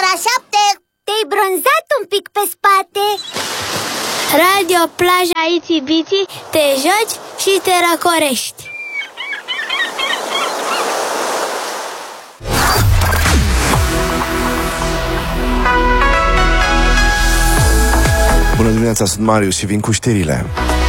ora 7. Te-ai bronzat un pic pe spate. Radio plaja Itsy Bitsy, te joci și te răcorești. Bună dimineața, sunt Marius și vin cu știrile.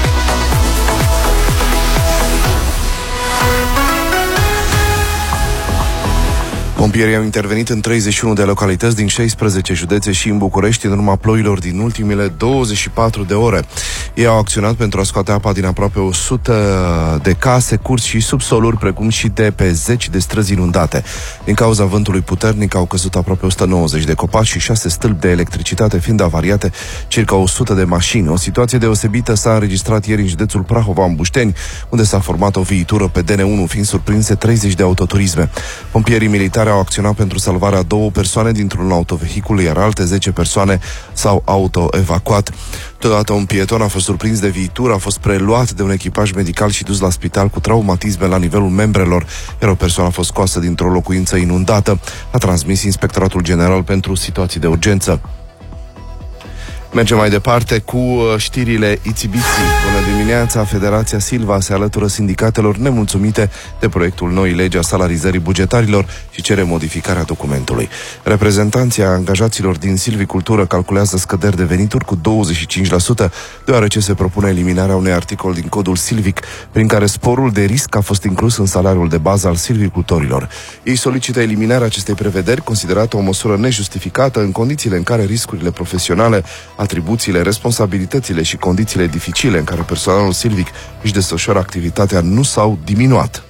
Pompierii au intervenit în 31 de localități din 16 județe și în București în urma ploilor din ultimele 24 de ore. Ei au acționat pentru a scoate apa din aproape 100 de case, curți și subsoluri, precum și de pe 10 de străzi inundate. Din cauza vântului puternic au căzut aproape 190 de copaci și 6 stâlpi de electricitate, fiind avariate circa 100 de mașini. O situație deosebită s-a înregistrat ieri în județul Prahova, în Bușteni, unde s-a format o viitură pe DN1, fiind surprinse 30 de autoturisme. Pompierii militari au acționat pentru salvarea 2 persoane dintr-un autovehicul, iar alte 10 persoane s-au autoevacuat. Totodată un pieton a fost surprins de viitură, a fost preluat de un echipaj medical și dus la spital cu traumatisme la nivelul membrelor, iar o persoană a fost scoasă dintr-o locuință inundată, a transmis Inspectoratul General pentru Situații de Urgență. Mergem mai departe cu știrile Itsy Bitsy. Bună dimineața! Federația Silva se alătură sindicatelor nemulțumite de proiectul noii legi a salarizării bugetarilor și cere modificarea documentului. Reprezentanții angajaților din silvicultură calculează scăderi de venituri cu 25%, deoarece se propune eliminarea unui articol din codul silvic, prin care sporul de risc a fost inclus în salariul de bază al silvicultorilor. Ei solicită eliminarea acestei prevederi, considerată o măsură nejustificată în condițiile în care riscurile profesionale, atribuțiile, responsabilitățile și condițiile dificile în care personalul silvic își desfășoară activitatea nu s-au diminuat.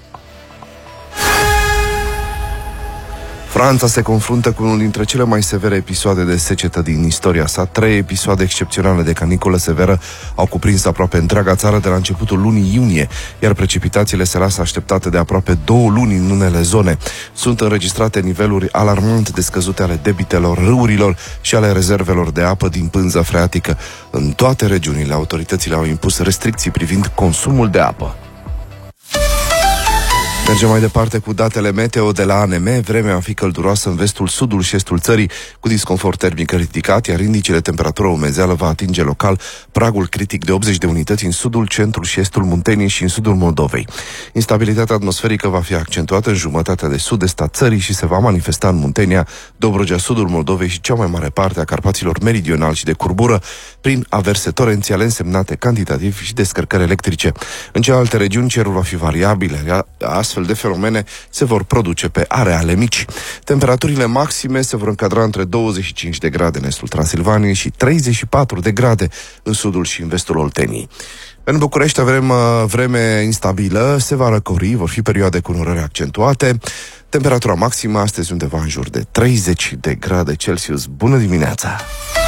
Franța se confruntă cu unul dintre cele mai severe episoade de secetă din istoria sa. 3 episoade excepționale de caniculă severă au cuprins aproape întreaga țară de la începutul lunii iunie, iar precipitațiile se lasă așteptate de aproape 2 luni în unele zone. Sunt înregistrate niveluri alarmant de scăzute ale debitelor râurilor și ale rezervelor de apă din pânză freatică. În toate regiunile, autoritățile au impus restricții privind consumul de apă. Mergem mai departe cu datele meteo de la ANM. Vremea va fi călduroasă în vestul, sudul și estul țării, cu disconfort termic ridicat, iar indicele temperatură-umezeală va atinge local pragul critic de 80 de unități în sudul, centrul și estul Munteniei și în sudul Moldovei. Instabilitatea atmosferică va fi accentuată în jumătatea de sud-est a țării și se va manifesta în Muntenia, Dobrogea, sudul Moldovei și cea mai mare parte a Carpaților meridionali și de curbură, prin averse torențiale însemnate cantitativ și descărcări electrice. În celelalte regiuni cerul va fi variabil, astfel de fenomene se vor produce pe areale mici. Temperaturile maxime se vor încadra între 25 de grade în estul Transilvaniei și 34 de grade în sudul și în vestul Olteniei. În București avem vreme instabilă, se va răcori, vor fi perioade cu nurări accentuate. Temperatura maximă astăzi undeva în jur de 30 de grade Celsius. Bună dimineața!